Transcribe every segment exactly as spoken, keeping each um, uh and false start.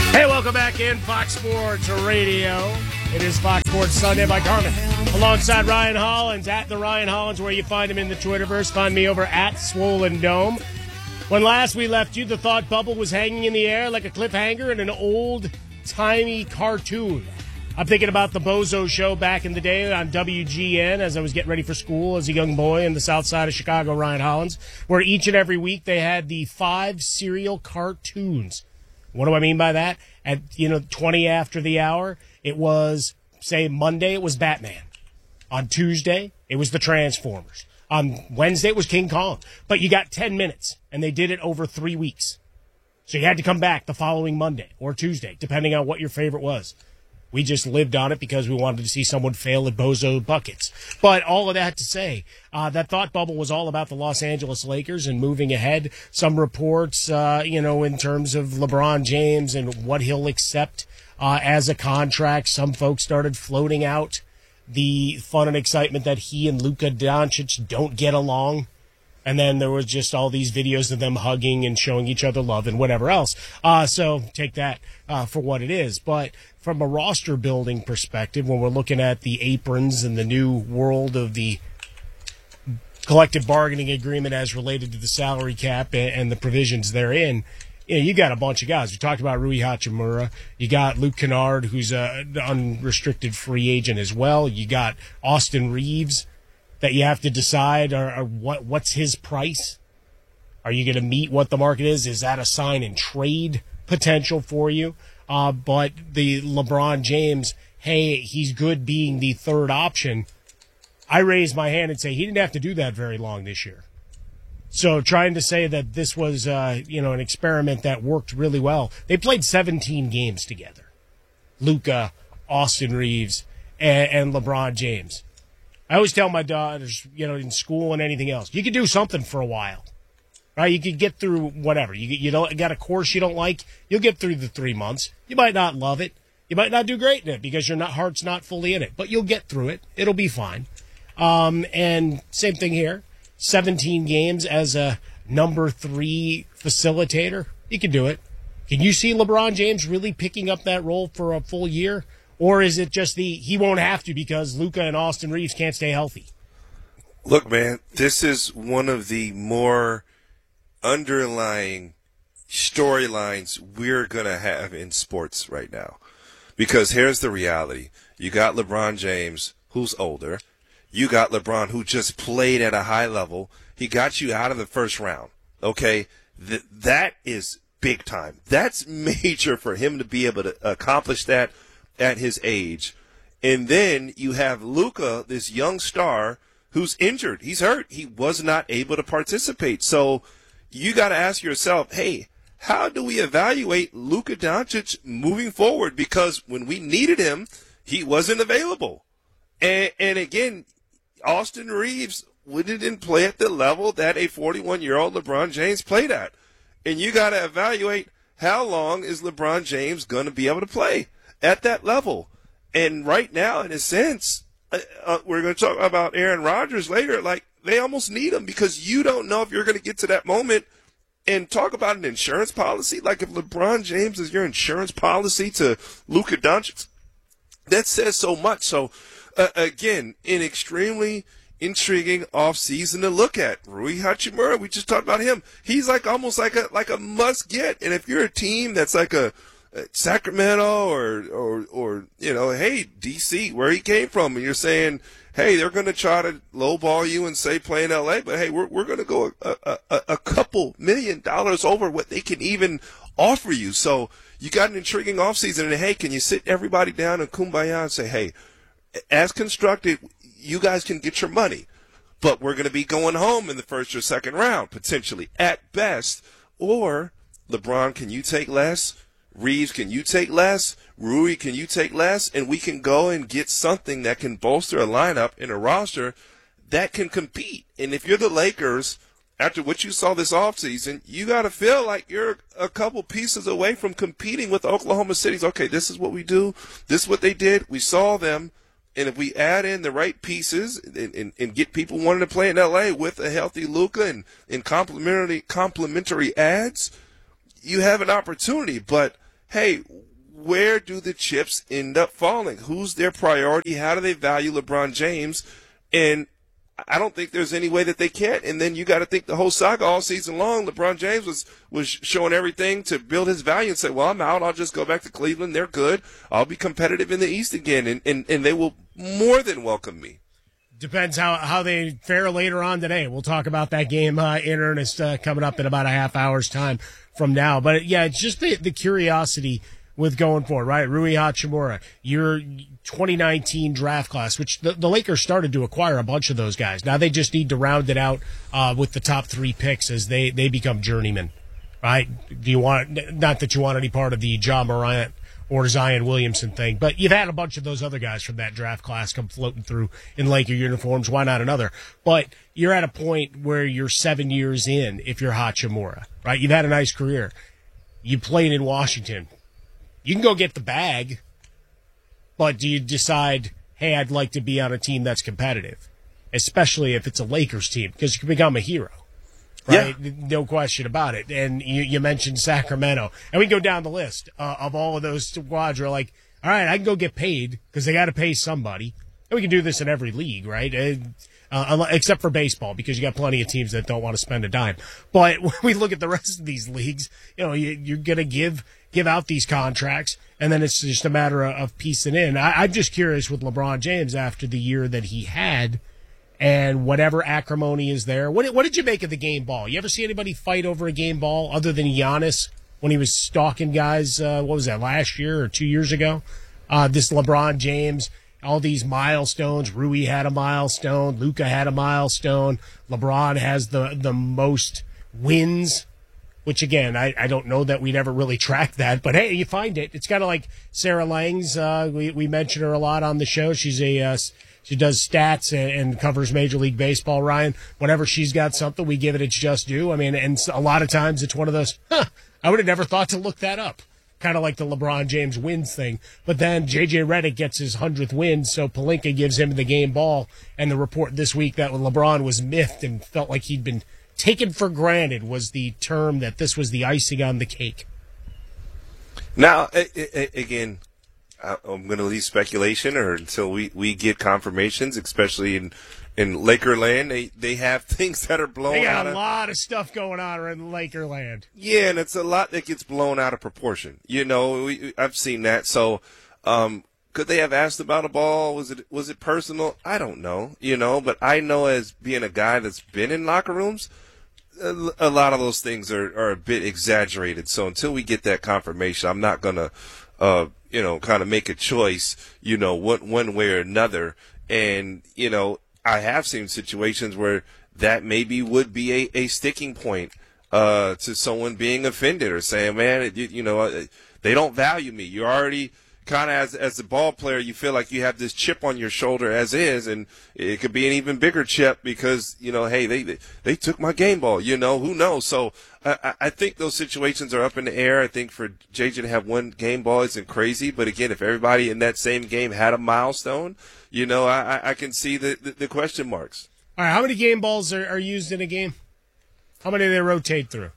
Hey, welcome back in Fox Sports Radio. It is Fox Sports Sunday by Carmen. Alongside Ryan Hollins at the Ryan Hollins, where you find him in the Twitterverse. Find me over at Swollen Dome. When last we left you, the thought bubble was hanging in the air like a cliffhanger in an old-timey cartoon. I'm thinking about the Bozo Show back in the day on W G N as I was getting ready for school as a young boy in the south side of Chicago, Ryan Hollins, where each and every week they had the five serial cartoons. What do I mean by that? At, you know, twenty after the hour, it was, say, Monday, it was Batman. On Tuesday, it was the Transformers. On Wednesday, it was King Kong. But you got ten minutes, and they did it over three weeks. So you had to come back the following Monday or Tuesday, depending on what your favorite was. We just lived on it because we wanted to see someone fail at Bozo buckets. But all of that to say, uh, that thought bubble was all about the Los Angeles Lakers and moving ahead. Some reports, uh, you know, in terms of LeBron James and what he'll accept uh, as a contract. Some folks started floating out the fun and excitement that he and Luka Doncic don't get along. And then there was just all these videos of them hugging and showing each other love and whatever else. Uh, so take that uh, for what it is. But from a roster building perspective, when we're looking at the aprons and the new world of the collective bargaining agreement as related to the salary cap and the provisions therein, you know, you got a bunch of guys. We talked about Rui Hachimura. You got Luke Kennard, who's an unrestricted free agent as well. You got Austin Reeves that you have to decide or, or what what's his price. Are you going to meet what the market is? Is that a sign and trade potential for you? Uh, but the LeBron James, hey, he's good being the third option. I raise my hand and say he didn't have to do that very long this year. So trying to say that this was, uh, you know, an experiment that worked really well. They played seventeen games together. Luka, Austin Reeves, and, and LeBron James. I always tell my daughters, you know, in school and anything else, you can do something for a while, right? You can get through whatever. You you don't got a course you don't like, you'll get through the three months. You might not love it. You might not do great in it because your not, heart's not fully in it, but you'll get through it. It'll be fine. Um, and same thing here. seventeen games as a number three facilitator. You can do it. Can you see LeBron James really picking up that role for a full year? Or is it just the he won't have to because Luka and Austin Reeves can't stay healthy? Look, man, this is one of the more underlying storylines we're going to have in sports right now. Because here's the reality. You got LeBron James, who's older. You got LeBron, who just played at a high level. He got you out of the first round. Okay? Th- that is big time. That's major for him to be able to accomplish that at his age. And then you have Luka, this young star, who's injured. He's hurt. He was not able to participate. So you got to ask yourself, hey, how do we evaluate Luka Doncic moving forward? Because when we needed him, he wasn't available. And, and again, Austin Reeves didn't play at the level that a forty-one-year-old LeBron James played at. And you got to evaluate how long is LeBron James going to be able to play at that level. And right now, in a sense, uh, uh, we're going to talk about Aaron Rodgers later, like they almost need him because you don't know if you're going to get to that moment. And talk about an insurance policy. Like if LeBron James is your insurance policy to Luka Doncic, that says so much. So, uh, again, an extremely intriguing offseason to look at. Rui Hachimura, we just talked about him. He's like almost like a like a must get. And if you're a team that's like a Sacramento or, or, or, you know, hey, D C, where he came from, and you're saying, hey, they're going to try to lowball you and say play in L A, but hey, we're, we're going to go a, a, a, a couple million dollars over what they can even offer you. So you got an intriguing offseason, and hey, can you sit everybody down and kumbaya and say, hey, as constructed, you guys can get your money, but we're going to be going home in the first or second round, potentially, at best. Or, LeBron, can you take less? Reeves, can you take less? Rui, can you take less? And we can go and get something that can bolster a lineup in a roster that can compete. And if you're the Lakers, after what you saw this offseason, you got to feel like you're a couple pieces away from competing with Oklahoma City's. Okay, this is what we do. This is what they did. We saw them. And if we add in the right pieces and, and, and get people wanting to play in L A with a healthy Luka and, and complementary, complementary ads, you have an opportunity. But hey, where do the chips end up falling? Who's their priority? How do they value LeBron James? And I don't think there's any way that they can't. And then you got to think the whole saga all season long, LeBron James was, was showing everything to build his value and say, well, I'm out. I'll just go back to Cleveland. They're good. I'll be competitive in the East again. And, and, and they will more than welcome me. Depends how, how they fare later on today. We'll talk about that game uh, in earnest uh, coming up in about a half hour's time from now. But, yeah, it's just the, the curiosity with going forward, right? Rui Hachimura, your twenty nineteen draft class, which the, the Lakers started to acquire a bunch of those guys. Now they just need to round it out uh, with the top three picks as they, they become journeymen, right? Do you want, not that you want any part of the Ja Morant or Zion Williamson thing, but you've had a bunch of those other guys from that draft class come floating through in Laker uniforms. Why not another? But you're at a point where you're seven years in if you're Hachimura, right? You've had a nice career. You played in Washington. You can go get the bag, but do you decide, hey, I'd like to be on a team that's competitive, especially if it's a Lakers team, because you can become a hero, right? Yeah. No question about it. And you, you mentioned Sacramento, and we can go down the list uh, of all of those squads. Are like, all right, I can go get paid because they got to pay somebody. And we can do this in every league, right? And, uh, except for baseball, because you got plenty of teams that don't want to spend a dime. But when we look at the rest of these leagues, you know, you, you're going to give give out these contracts, and then it's just a matter of, of piecing in. I, I'm just curious with LeBron James after the year that he had and whatever acrimony is there. What, what did you make of the game ball? You ever see anybody fight over a game ball other than Giannis when he was stalking guys, uh, what was that, last year or two years ago? Uh, this LeBron James, all these milestones. Rui had a milestone. Luka had a milestone. LeBron has the, the most wins, which, again, I, I don't know that we'd ever really track that. But, hey, you find it. It's kind of like Sarah Langs. Uh, we, we mention her a lot on the show. She's a uh, she does stats and, and covers Major League Baseball, Ryan. Whenever she's got something, we give it its just due. I mean, and a lot of times it's one of those, huh, I would have never thought to look that up. Kind of like the LeBron James wins thing. But then J J Redick gets his hundredth win, so Pelinka gives him the game ball. And the report this week that LeBron was miffed and felt like he'd been taken for granted was the term that this was the icing on the cake. Now, again, I'm going to leave speculation or until we, we get confirmations, especially in, in Lakerland. They, they have things that are blown out. They got a of, lot of stuff going on in Lakerland. Yeah, and it's a lot that gets blown out of proportion. You know, we, I've seen that. So, um, could they have asked about a ball? Was it was it personal? I don't know. You know, but I know as being a guy that's been in locker rooms, a, a lot of those things are, are a bit exaggerated. So until we get that confirmation, I'm not gonna, uh, you know, kind of make a choice, you know, one one way or another. And you know, I have seen situations where that maybe would be a, a sticking point uh, to someone being offended or saying, man, you, you know, they don't value me. You're already kind of as as a ball player, you feel like you have this chip on your shoulder as is, and it could be an even bigger chip because, you know, hey, they they, they took my game ball, you know, who knows? So I, I think those situations are up in the air. I think for J J to have one game ball isn't crazy, but again, if everybody in that same game had a milestone, you know, I, I can see the, the, the question marks. All right, how many game balls are, are used in a game? How many do they rotate through?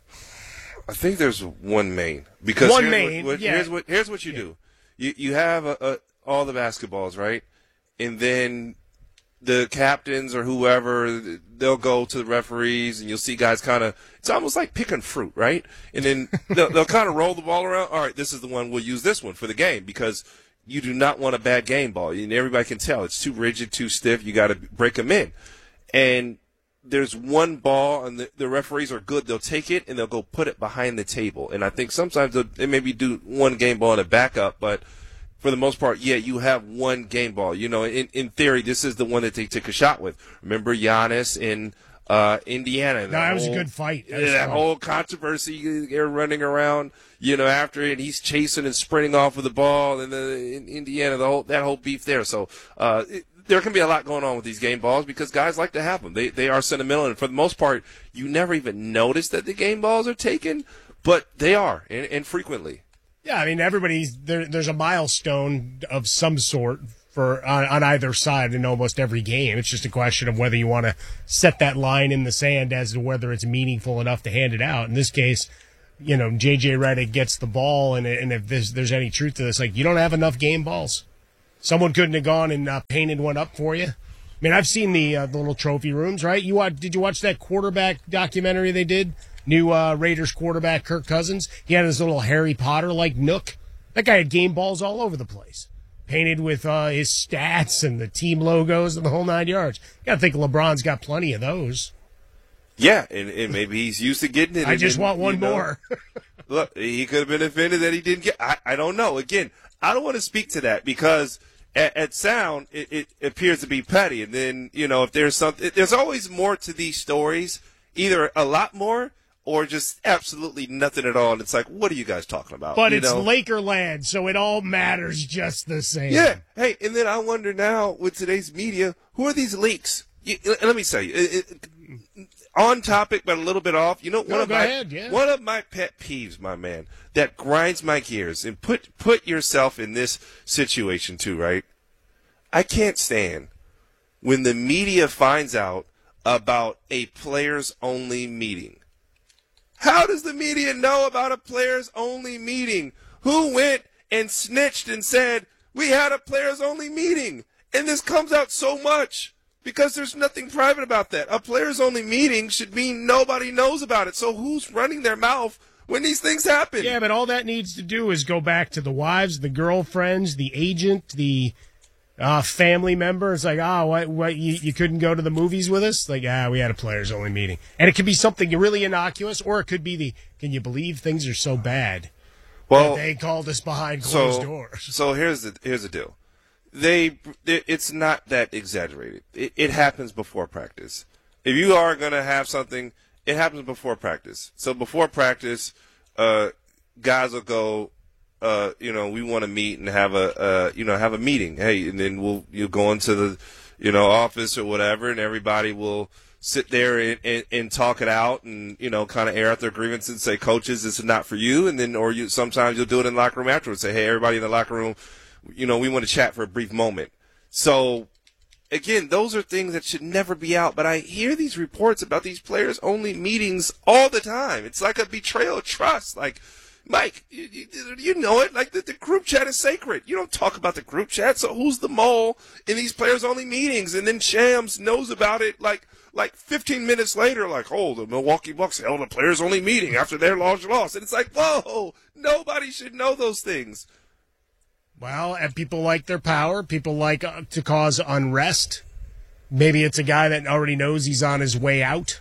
I think there's one main. Because one here's main, what, what, yeah. Here's what, here's what you yeah. do. You you have a, a, all the basketballs, right? And then the captains or whoever, they'll go to the referees, and you'll see guys kind of – it's almost like picking fruit, right? And then they'll, they'll kind of roll the ball around. All right, this is the one. We'll use this one for the game because you do not want a bad game ball. And everybody can tell it's too rigid, too stiff. You got to break them in. And there's one ball, and the, the referees are good. They'll take it, and they'll go put it behind the table. And I think sometimes they'll, they maybe do one game ball and a backup, but for the most part, yeah, you have one game ball. You know, in, in theory, this is the one that they took a shot with. Remember Giannis in uh, Indiana? No, that, that was whole, a good fight. That, that whole controversy, they're running around, you know, after it, and he's chasing and sprinting off with the ball, and the, in Indiana, the whole that whole beef there. So uh, it, there can be a lot going on with these game balls because guys like to have them. They they are sentimental, and for the most part, you never even notice that the game balls are taken, but they are, and, and frequently. Yeah, I mean, everybody's there. There's a milestone of some sort for on, on either side in almost every game. It's just a question of whether you want to set that line in the sand as to whether it's meaningful enough to hand it out. In this case, you know, J J Redick gets the ball, and, and if there's, there's any truth to this, like, you don't have enough game balls. Someone couldn't have gone and uh, painted one up for you. I mean, I've seen the, uh, the little trophy rooms, right? You watch, Did you watch that quarterback documentary they did? New uh, Raiders quarterback Kirk Cousins. He had his little Harry Potter-like nook. That guy had game balls all over the place, painted with uh, his stats and the team logos and the whole nine yards. You got to think LeBron's got plenty of those. Yeah, and, and maybe he's used to getting it. I just then, want one you know, more. Look, he could have been offended that he didn't get. I, I don't know. Again, I don't want to speak to that because at, at Sound it, it appears to be petty, and then you know if there's something, there's always more to these stories, either a lot more or just absolutely nothing at all. And it's like, what are you guys talking about? But you it's know? Lakerland, so it all matters just the same. Yeah. Hey, and then I wonder now with today's media, who are these leaks? You, let me tell you. It, it, on topic, but a little bit off. You know, no, one of go my ahead, yeah. one of my pet peeves, my man, that grinds my gears. And put put yourself in this situation too, right? I can't stand when the media finds out about a players only meeting. How does the media know about a players only meeting? Who went and snitched and said we had a players only meeting? And this comes out so much. Because there's nothing private about that. A players-only meeting should mean nobody knows about it. So who's running their mouth when these things happen? Yeah, but all that needs to do is go back to the wives, the girlfriends, the agent, the uh, family member. It's like, oh, what, what you, you couldn't go to the movies with us? Like, ah, we had a players-only meeting. And it could be something really innocuous, or it could be the, can you believe things are so bad well, that they called us behind closed so, doors? So here's the here's the deal. They, it's not that exaggerated. It, it happens before practice. If you are going to have something, it happens before practice. So before practice, uh, guys will go, uh, you know, we want to meet and have a, uh, you know, have a meeting. Hey, and then we'll, you'll go into the, you know, office or whatever, and everybody will sit there and, and, and talk it out and, you know, kind of air out their grievances and say, coaches, this is not for you. And then, or you, sometimes you'll do it in the locker room afterwards. Say, hey, everybody in the locker room, you know, we want to chat for a brief moment. So, again, those are things that should never be out. But I hear these reports about these players-only meetings all the time. It's like a betrayal of trust. Like, Mike, you, you know it. Like, the, the group chat is sacred. You don't talk about the group chat. So who's the mole in these players-only meetings? And then Shams knows about it like like fifteen minutes later, like, oh, the Milwaukee Bucks held a players-only meeting after their large loss. And it's like, whoa, nobody should know those things. Well, and people like their power. People like uh, to cause unrest. Maybe it's a guy that already knows he's on his way out.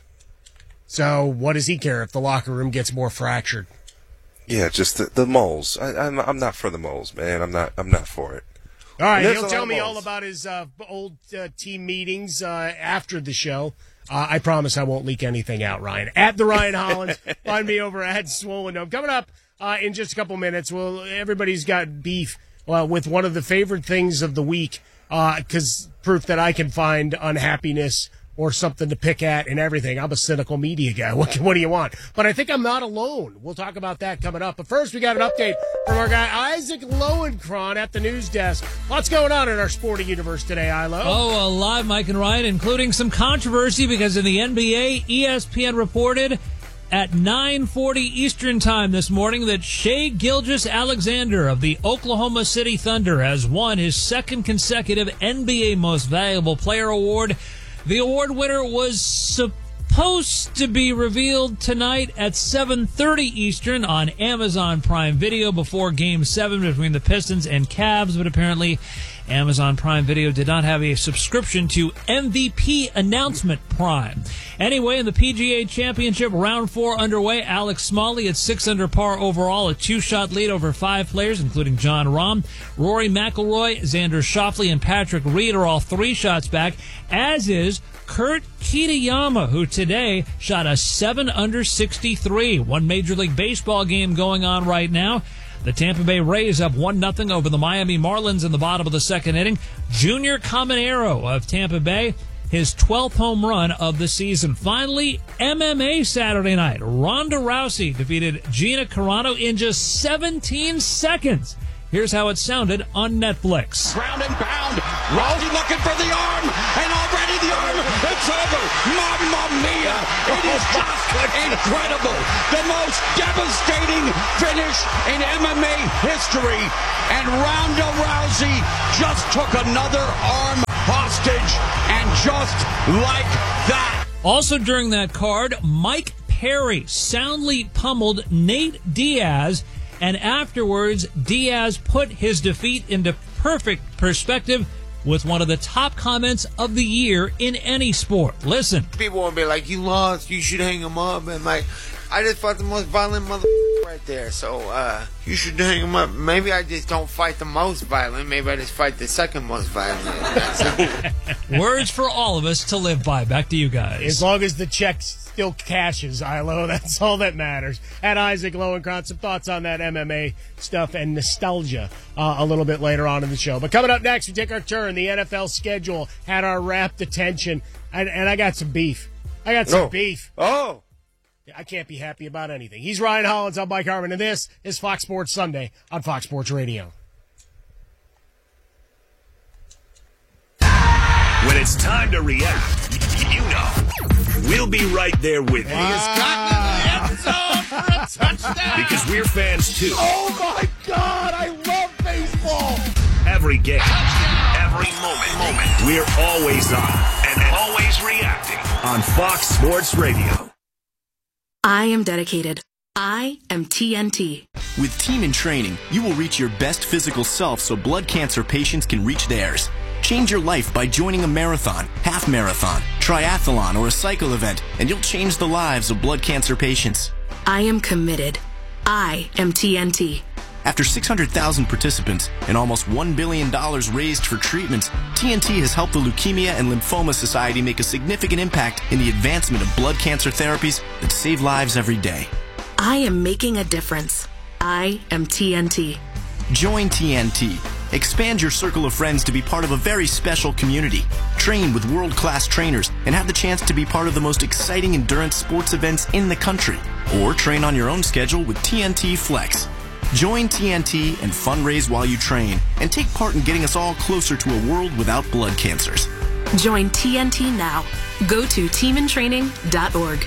So what does he care if the locker room gets more fractured? Yeah, just the, the moles. I, I'm I'm not for the moles, man. I'm not I'm not for it. All right, he'll tell me all about his uh, old uh, team meetings uh, after the show. Uh, I promise I won't leak anything out, Ryan. At the Ryan Hollins. Find me over at Swollen Dome. Coming up uh, in just a couple minutes. Well, everybody's got beef. Well, with one of the favorite things of the week, because uh, proof that I can find unhappiness or something to pick at and everything. I'm a cynical media guy. What, what do you want? But I think I'm not alone. We'll talk about that coming up. But first, we got an update from our guy Isaac Lowenkron at the news desk. What's going on in our sporting universe today, Ilo? Oh, a lot, Mike and Ryan, including some controversy because in the N B A, E S P N reported at nine forty Eastern Time this morning that Shai Gilgeous-Alexander of the Oklahoma City Thunder has won his second consecutive N B A Most Valuable Player award. The award winner was supposed to be revealed tonight at seven thirty Eastern on Amazon Prime Video before Game seven between the Pistons and Cavs, but apparently Amazon Prime Video did not have a subscription to M V P Announcement Prime. Anyway, in the P G A Championship, round four underway. Alex Smalley at six under par overall, a two-shot lead over five players, including John Rahm. Rory McIlroy, Xander Schauffele, and Patrick Reed are all three shots back, as is Kurt Kitayama, who today shot a seven under sixty-three. One Major League Baseball game going on right now. The Tampa Bay Rays up one nothing over the Miami Marlins in the bottom of the second inning. Junior Caminero of Tampa Bay, his twelfth home run of the season. Finally, M M A Saturday night. Ronda Rousey defeated Gina Carano in just seventeen seconds. Here's how it sounded on Netflix. Ground and pound. Rousey looking for the arm, and already the arm. It's over. Mamma mia. It is just incredible. The most devastating finish in M M A history. And Ronda Rousey just took another arm hostage. And just like that. Also during that card, Mike Perry soundly pummeled Nate Diaz, and afterwards, Diaz put his defeat into perfect perspective with one of the top comments of the year in any sport. Listen. People will be like, you lost, you should hang him up. And like, I just fought the most violent mother right there. So, uh, you should hang him up. Maybe I just don't fight the most violent. Maybe I just fight the second most violent. Words for all of us to live by. Back to you guys. As long as the check still cashes, Ilo, that's all that matters. At Isaac Lowenkron, some thoughts on that M M A stuff and nostalgia uh, a little bit later on in the show. But coming up next, we take our turn. The N F L schedule had our rapt attention, and, and I got some beef. I got some Oh. beef. Oh. I can't be happy about anything. He's Ryan Hollins. I'm Mike Harmon, and this is Fox Sports Sunday on Fox Sports Radio. When it's time to react, you know, we'll be right there with you. Because we're fans too. Oh, my God. I love baseball. Every game, every moment, moment, we're always on and always reacting on Fox Sports Radio. I am dedicated. I am T N T. With Team in Training, you will reach your best physical self so blood cancer patients can reach theirs. Change your life by joining a marathon, half marathon, triathlon, or a cycle event, and you'll change the lives of blood cancer patients. I am committed. I am T N T. After six hundred thousand participants and almost one billion dollars raised for treatments, T N T has helped the Leukemia and Lymphoma Society make a significant impact in the advancement of blood cancer therapies that save lives every day. I am making a difference. I am T N T. Join T N T. Expand your circle of friends to be part of a very special community. Train with world-class trainers and have the chance to be part of the most exciting endurance sports events in the country. Or train on your own schedule with T N T Flex. Join T N T and fundraise while you train and take part in getting us all closer to a world without blood cancers. Join T N T now. Go to team in training dot org.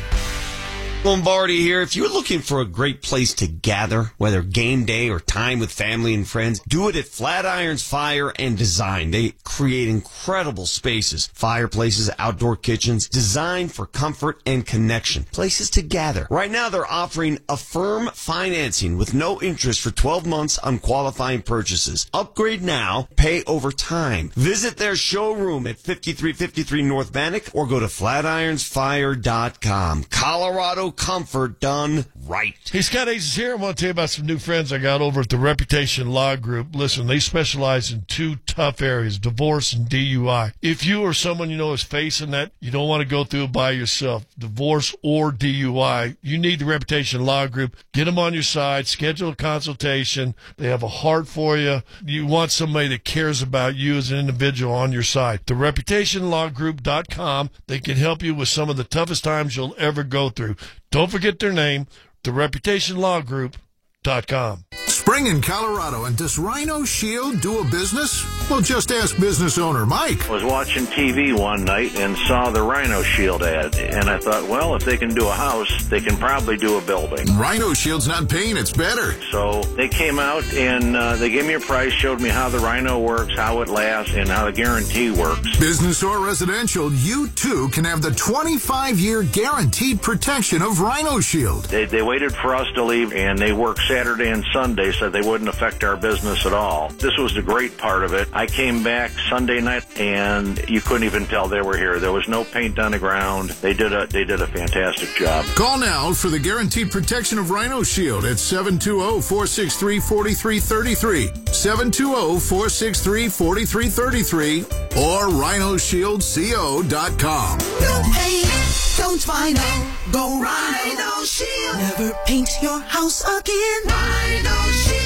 Lombardi here. If you're looking for a great place to gather, whether game day or time with family and friends, do it at Flatirons Fire and Design. They create incredible spaces, fireplaces, outdoor kitchens, designed for comfort and connection. Places to gather. Right now, they're offering Affirm financing with no interest for twelve months on qualifying purchases. Upgrade now, pay over time. Visit their showroom at fifty-three fifty-three North Bannock or go to flatirons fire dot com. Colorado comfort done right. Hey, Scott Aces here. I want to tell you about some new friends I got over at the Reputation Law Group. Listen, they specialize in two tough areas, divorce and D U I. If you or someone you know is facing that, you don't want to go through it by yourself, divorce or D U I, you need the Reputation Law Group. Get them on your side. Schedule a consultation. They have a heart for you. You want somebody that cares about you as an individual on your side. the reputation law group dot com. They can help you with some of the toughest times you'll ever go through. Don't forget their name, the reputation law group dot com. Spring in Colorado, and does Rhino Shield do a business? Well, just ask business owner Mike. I was watching T V one night and saw the Rhino Shield ad, and I thought, well, if they can do a house, they can probably do a building. Rhino Shield's not paint, it's better. So they came out and uh, they gave me a price, showed me how the Rhino works, how it lasts, and how the guarantee works. Business or residential, you too can have the twenty-five year guaranteed protection of Rhino Shield. They, they waited for us to leave, and they worked Saturday and Sunday so they wouldn't affect our business at all. This was the great part of it. I came back Sunday night, and you couldn't even tell they were here. There was no paint on the ground. They did a they did a fantastic job. Call now for the guaranteed protection of Rhino Shield at seven two zero, four six three, four three three three, seven two zero, four six three, four three three three, or rhino shield co dot com. No paint, don't Rhino, go Rhino Shield. Never paint your house again. Rhino Shield.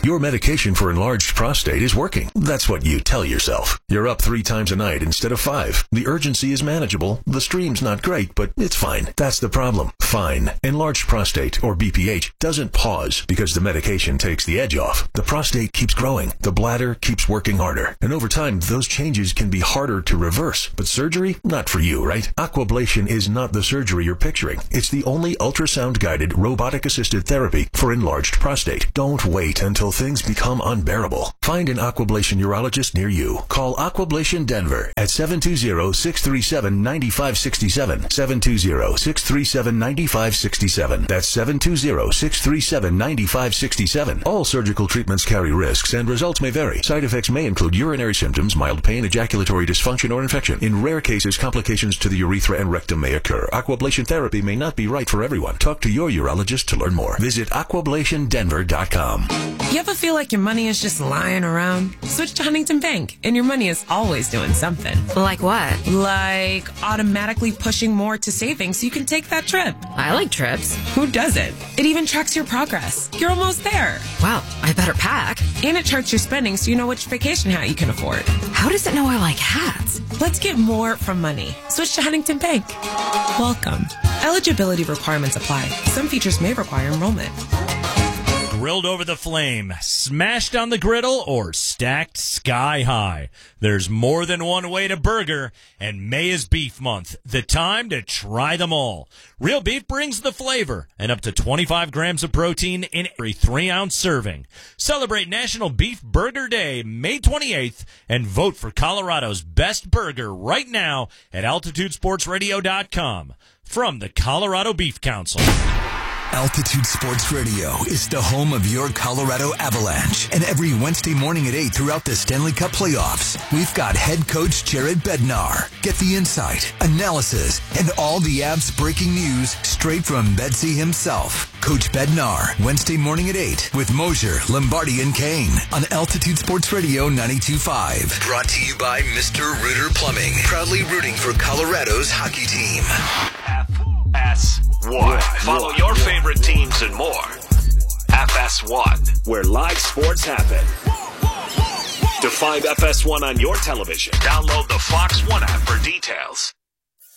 Your medication for enlarged prostate is working. That's what you tell yourself. You're up three times a night instead of five. The urgency is manageable. The stream's not great, but it's fine. That's the problem. Fine. Enlarged prostate, or B P H, doesn't pause because the medication takes the edge off. The prostate keeps growing. The bladder keeps working harder. And over time, those changes can be harder to reverse. But surgery? Not for you, right? Aquablation is not the surgery you're picturing. It's the only ultrasound-guided, robotic-assisted therapy for enlarged prostate. Don't wait until things become unbearable. Find an Aquablation urologist near you. Call Aquablation Denver at seven two zero, six three seven, nine five six seven, seven two zero, six three seven, nine five six seven. That's seven two zero, six three seven, nine five six seven. All surgical treatments carry risks and results may vary. Side effects may include urinary symptoms, mild pain, ejaculatory dysfunction, or infection. In rare cases, complications to the urethra and rectum may occur. Aquablation therapy may not be right for everyone. Talk to your urologist to learn more. Visit aquablation denver dot com. You ever feel like your money is just lying around? Switch to Huntington Bank, and your money is always doing something. Like what? Like automatically pushing more to savings so you can take that trip. I like trips. Who doesn't? It even tracks your progress. You're almost there. Wow, I better pack. And it charts your spending so you know which vacation hat you can afford. How does it know I like hats? Let's get more from money. Switch to Huntington Bank. Welcome. Eligibility requirements apply. Some features may require enrollment. Grilled over the flame, smashed on the griddle, or stacked sky high. There's more than one way to burger, and May is Beef Month, the time to try them all. Real beef brings the flavor and up to twenty-five grams of protein in every three-ounce serving. Celebrate National Beef Burger Day, May twenty-eighth, and vote for Colorado's best burger right now at altitude sports radio dot com. From the Colorado Beef Council. Altitude Sports Radio is the home of your Colorado Avalanche. And every Wednesday morning at eight throughout the Stanley Cup playoffs, we've got head coach Jared Bednar. Get the insight, analysis, and all the Avs breaking news straight from Bedsy himself. Coach Bednar, Wednesday morning at eight with Mosier, Lombardi, and Kane on Altitude Sports Radio ninety-two point five. Brought to you by Mister Rooter Plumbing, proudly rooting for Colorado's hockey team. F S one. Follow your favorite teams and more. F S one, where live sports happen. To find F S one on your television, download the Fox One app for details.